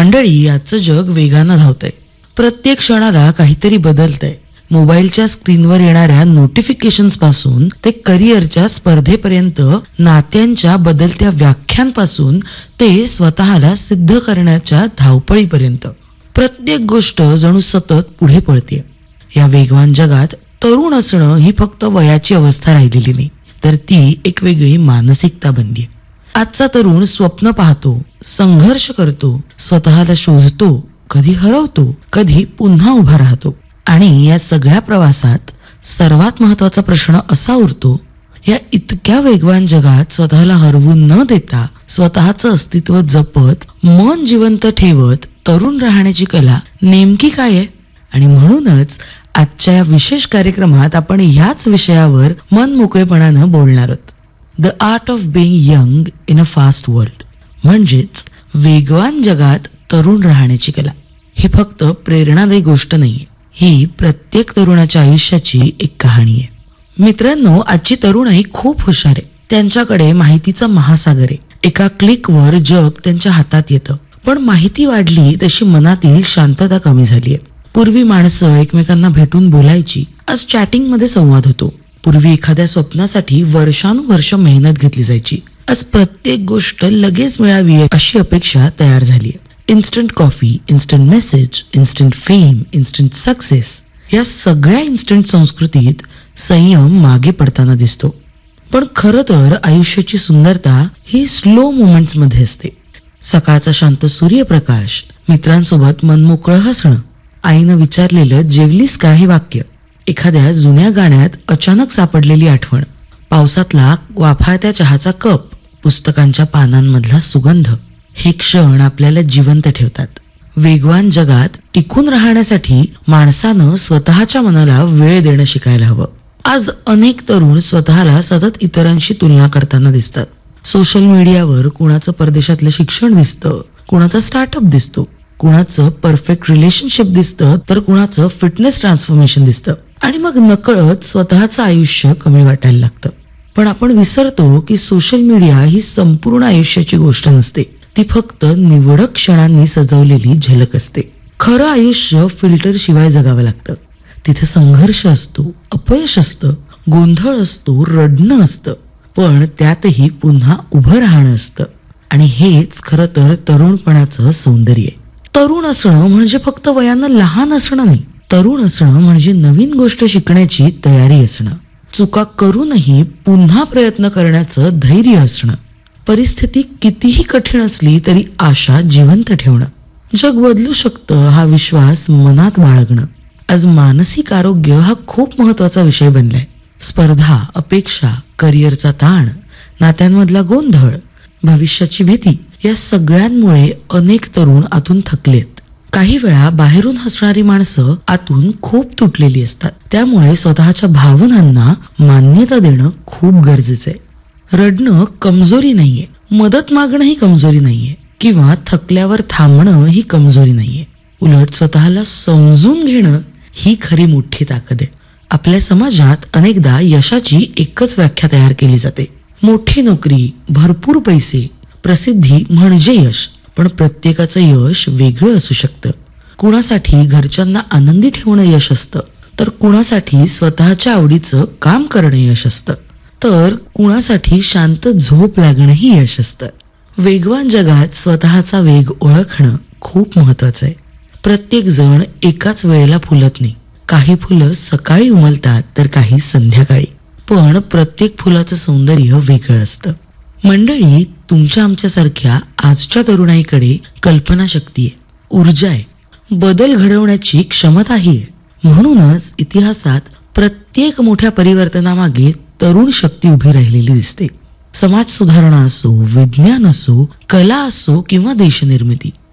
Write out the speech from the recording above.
मंडळी, आजचं जग वेगानं धावतंय. प्रत्येक क्षणाला काहीतरी बदलतंय. मोबाईलच्या स्क्रीनवर येणाऱ्या नोटिफिकेशन्स पासून ते करिअरच्या स्पर्धेपर्यंत, नात्यांच्या बदलत्या व्याख्यांपासून ते स्वतःला सिद्ध करण्याच्या धावपळीपर्यंत प्रत्येक गोष्ट जणू सतत पुढे पळतेय. या वेगवान जगात तरुण असणं ही फक्त वयाची अवस्था राहिलेली नाही, तर ती एक वेगळी मानसिकता बनली. आजचा तरुण स्वप्न पाहतो, संघर्ष करतो, स्वतःला शोधतो, कधी हरवतो, कधी पुन्हा उभा राहतो. आणि या सगळ्या प्रवासात सर्वात महत्वाचा प्रश्न असा उरतो, या इतक्या वेगवान जगात स्वतःला हरवून न देता स्वतःचं अस्तित्व जपत, मन जिवंत ठेवत तरुण राहण्याची कला नेमकी काय आहे? आणि म्हणूनच आजच्या या विशेष कार्यक्रमात आपण ह्याच विषयावर मन मोकळेपणानं बोलणार आहोत. The art of being young in a first world, म्हणजेच वेगवान जगात तरुण राहण्याची कला. ही फक्त प्रेरणादायी गोष्ट नाहीये, ही प्रत्येक तरुणाच्या आयुष्याची एक कहाणी आहे. मित्रांनो, आजची तरुणाई खूप हुशार आहे. त्यांच्याकडे माहितीचा महासागर आहे. एका क्लिकवर जग त्यांच्या हातात येतं. पण माहिती वाढली तशी मनातील शांतता कमी झालीय. पूर्वी माणसं एकमेकांना भेटून बोलायची, आज चॅटिंग मध्ये संवाद होतो. पूर्वी एखाद्या स्वप्नासाठी वर्षानुवर्ष मेहनत घेतली जायची, आज प्रत्येक गोष्ट लगेच मिळावी अशी अपेक्षा तयार झाली आहे. Instant coffee, instant message, instant fame, instant success, या सगळ्या इन्स्टंट संस्कृतीत संयम मागे पडताना दिसतो. पण खरं तर आयुष्याची सुंदरता ही स्लो मोमेंट्स मध्ये असते. सकाळचा शांत सूर्यप्रकाश, मित्रांसोबत मनमोकळं हसणं, आईनं विचारलेलं जेवलीस का हे वाक्य, एखाद्या जुन्या गाण्यात अचानक सापडलेली आठवण, पावसातला वाफाळत्या चहाचा कप, पुस्तकांच्या पानांमधला सुगंध, हे क्षण आपल्याला जिवंत ठेवतात. वेगवान जगात टिकून राहण्यासाठी माणसानं स्वतःच्या मनाला वेळ देणं शिकायला हवं. आज अनेक तरुण स्वतःला सतत इतरांशी तुलना करताना दिसतात. सोशल मीडियावर कुणाचं परदेशातलं शिक्षण दिसतं, कुणाचा स्टार्टअप दिसतो, कुणाचं परफेक्ट रिलेशनशिप दिसतं, तर कुणाचं फिटनेस ट्रान्सफॉर्मेशन दिसतं. आणि मग नकळत स्वतःचं आयुष्य कमी वाटायला लागतं. पण आपण विसरतो की सोशल मीडिया ही संपूर्ण आयुष्याची गोष्ट नसते. ती फक्त निवडक क्षणांनी सजवलेली झलक असते. खरं आयुष्य फिल्टर शिवाय जगावं लागतं. तिथे संघर्ष असतो, अपयश असतं, गोंधळ असतो, रडणं असतं, पण त्यातही पुन्हा उभं राहणं असतं. आणि हेच खरं तर तरुणपणाचं सौंदर्य आहे. तरुण असणं म्हणजे फक्त वयानं लहान असणं नाही. तरुण असणं म्हणजे नवीन गोष्ट शिकण्याची तयारी असणं, चुका करूनही पुन्हा प्रयत्न करण्याचं धैर्य असणं, परिस्थिती कितीही कठीण असली तरी आशा जिवंत ठेवणं, जग बदलू शकतं हा विश्वास मनात बाळगणं. आज मानसिक आरोग्य हा खूप महत्वाचा विषय बनलाय. स्पर्धा, अपेक्षा, करिअरचा ताण, नात्यांमधला गोंधळ, भविष्याची भीती, या सगळ्यांमुळे अनेक तरुण आतून थकलेत. काही वेळा बाहेरून हसणारी माणसं आतून खूप तुटलेली असतात. त्यामुळे स्वतःच्या भावनांना मान्यता देणं खूप गरजेचं आहे. रडणं कमजोरी नाहीये, मदत मागणं ही कमजोरी नाहीये, किंवा थकल्यावर थांबणं ही कमजोरी नाहीये. उलट स्वतःला समजून घेणं ही खरी मोठी ताकद आहे. आपल्या समाजात अनेकदा यशाची एकच व्याख्या तयार केली जाते. मोठी नोकरी, भरपूर पैसे, प्रसिद्धी म्हणजे यश. पण प्रत्येकाचं यश वेगळं असू शकतं. कुणासाठी घरच्यांना आनंदी ठेवणं यश असतं, तर कुणासाठी स्वतःच्या आवडीचं काम करणं यश असतं, तर कुणासाठी शांत झोप लागणंही यश असतं. वेगवान जगात स्वतःचा वेग ओळखणं खूप महत्वाचं आहे. प्रत्येक जण एकाच वेळेला फुलत नाही. काही फुलं सकाळी उमलतात तर काही संध्याकाळी. पण प्रत्येक फुलाचं सौंदर्य वेगळं असतं. मंडळी, तुमच्या आमच्यासारख्या आजच्या तरुणाईकडे कल्पनाशक्ती आहे, ऊर्जा आहे, बदल घडवण्याची क्षमताही आहे. म्हणूनच इतिहासात प्रत्येक मोठ्या परिवर्तनामागे तरुण शक्ती उभी राहिलेली दिसते. समाज सुधारणा असो, विज्ञान असो, कला असो किंवा देशनिर्मिती,